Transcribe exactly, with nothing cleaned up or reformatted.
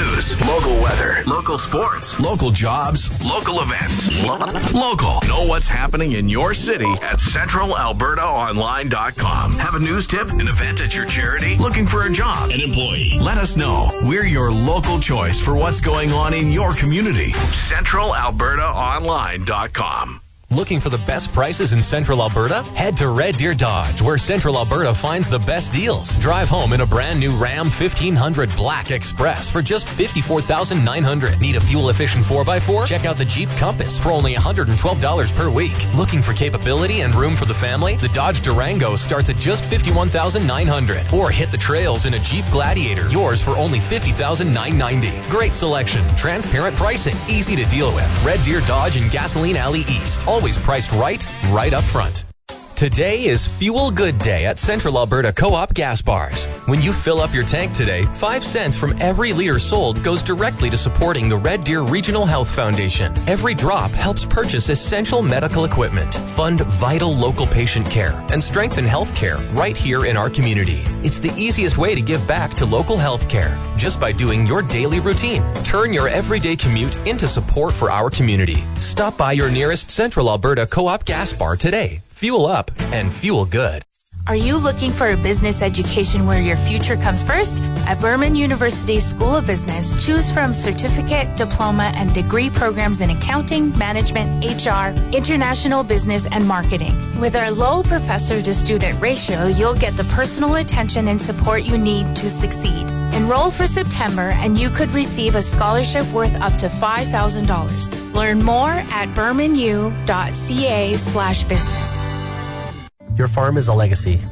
news, local weather, local sports, local jobs, local events. Local. Know what's happening in your city at central alberta online dot com. Have a news tip, an event at your charity, looking for a job, an employee? Let us know. We're your local choice for what's going on in your community. central alberta online dot com. Looking for the best prices in Central Alberta? Head to Red Deer Dodge, where Central Alberta finds the best deals. Drive home in a brand new Ram fifteen hundred Black Express for just fifty-four thousand nine hundred dollars. Need a fuel-efficient four by four? Check out the Jeep Compass for only one hundred twelve dollars per week. Looking for capability and room for the family? The Dodge Durango starts at just fifty-one thousand nine hundred dollars. Or hit the trails in a Jeep Gladiator, yours for only fifty thousand nine hundred ninety dollars. Great selection, transparent pricing, easy to deal with. Red Deer Dodge in Gasoline Alley East. Always priced right, right up front. Today is Fuel Good Day at Central Alberta Co-op Gas Bars. When you fill up your tank today, five cents from every liter sold goes directly to supporting the Red Deer Regional Health Foundation. Every drop helps purchase essential medical equipment, fund vital local patient care, and strengthen health care right here in our community. It's the easiest way to give back to local health care, just by doing your daily routine. Turn your everyday commute into support for our community. Stop by your nearest Central Alberta Co-op Gas Bar today. Fuel up and fuel good. Are you looking for a business education where your future comes first? At Burman University School of Business, choose from certificate, diploma, and degree programs in accounting, management, H R, international business, and marketing. With our low professor-to-student ratio, you'll get the personal attention and support you need to succeed. Enroll for September, and you could receive a scholarship worth up to five thousand dollars. Learn more at burmanu dot c a slash business. Your farm is a legacy.